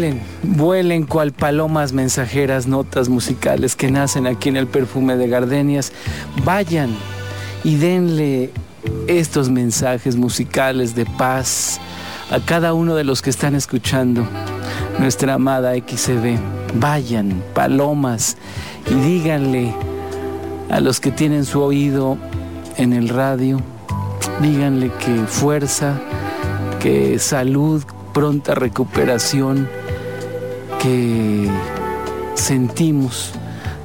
vuelen cual palomas mensajeras, notas musicales que nacen aquí en el Perfume de Gardenias. Vayan y denle estos mensajes musicales de paz a cada uno de los que están escuchando nuestra amada XCB. Vayan, palomas, y díganle a los que tienen su oído en el radio, díganle que fuerza, que salud, pronta recuperación, que sentimos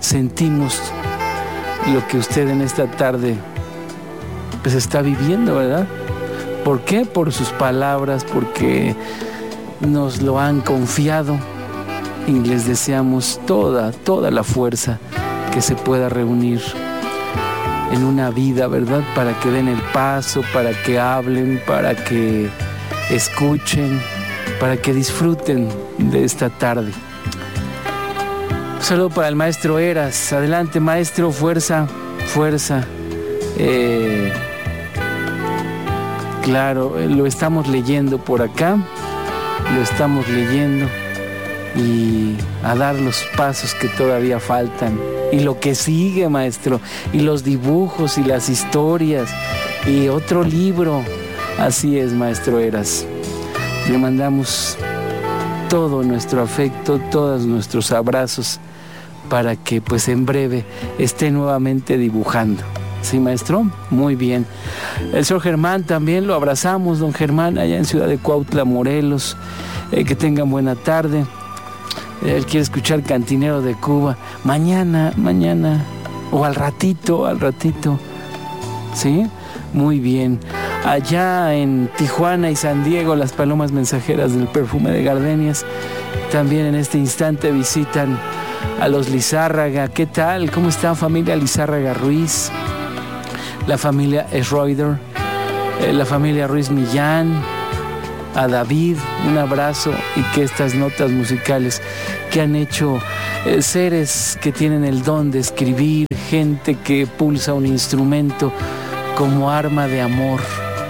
lo que usted en esta tarde pues está viviendo, ¿verdad? ¿Por qué? Por sus palabras, porque nos lo han confiado, y les deseamos toda la fuerza que se pueda reunir en una vida, ¿verdad? Para que den el paso, para que hablen, para que escuchen, para que disfruten de esta tarde. Un saludo para el maestro Eras. Adelante, maestro, fuerza. Claro, lo estamos leyendo por acá, y a dar los pasos que todavía faltan, y lo que sigue, maestro, y los dibujos y las historias, y otro libro. Así es, maestro Eras. Le mandamos todo nuestro afecto, todos nuestros abrazos, para que pues en breve esté nuevamente dibujando. ¿Sí, maestro? Muy bien. El señor Germán también lo abrazamos, don Germán, allá en Ciudad de Cuautla, Morelos. Que tengan buena tarde. Él quiere escuchar Cantinero de Cuba. Mañana, o al ratito. ¿Sí? Muy bien. Allá en Tijuana y San Diego, las palomas mensajeras del Perfume de Gardenias también en este instante visitan a los Lizárraga. ¿Qué tal? ¿Cómo está, familia Lizárraga Ruiz? La familia Schroeder, la familia Ruiz Millán, a David, un abrazo, y que estas notas musicales que han hecho seres que tienen el don de escribir, gente que pulsa un instrumento como arma de amor,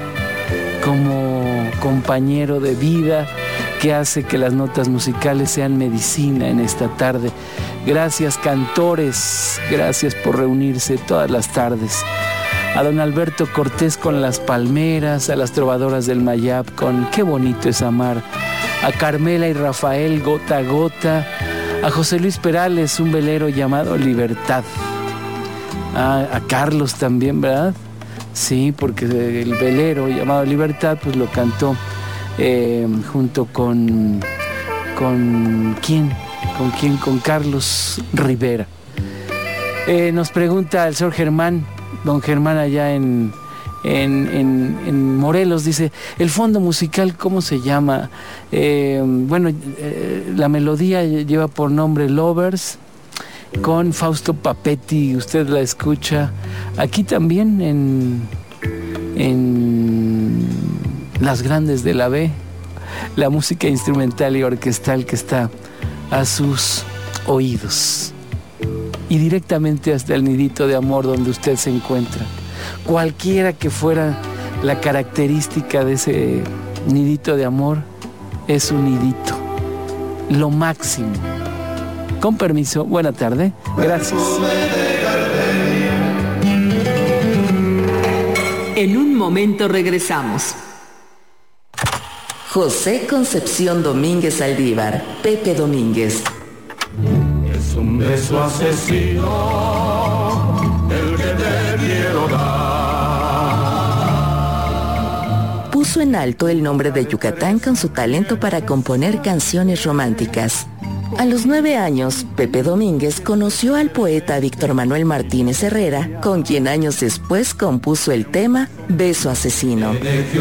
como compañero de vida, que hace que las notas musicales sean medicina en esta tarde. Gracias, cantores, gracias por reunirse todas las tardes. A don Alberto Cortés con Las Palmeras, a las trovadoras del Mayab con Qué bonito es amar, a Carmela y Rafael, Gota a Gota, a José Luis Perales, un velero llamado Libertad, a Carlos también, ¿verdad? Sí, porque el velero llamado Libertad pues lo cantó junto con ¿quién? Con Carlos Rivera. Nos pregunta el señor Germán, don Germán allá en Morelos, dice, ¿el fondo musical cómo se llama? La melodía lleva por nombre Lovers, con Fausto Papetti, usted la escucha aquí también en Las Grandes de la B, la música instrumental y orquestal que está a sus oídos. Y directamente hasta el nidito de amor donde usted se encuentra. Cualquiera que fuera la característica de ese nidito de amor, es un nidito. Lo máximo. Con permiso, buena tarde. Gracias. En un momento regresamos. José Concepción Domínguez Aldívar, Pepe Domínguez. Es un beso asesino el que te quiero dar. Puso en alto el nombre de Yucatán con su talento para componer canciones románticas. A los 9 años, Pepe Domínguez conoció al poeta Víctor Manuel Martínez Herrera, con quien años después compuso el tema Beso Asesino.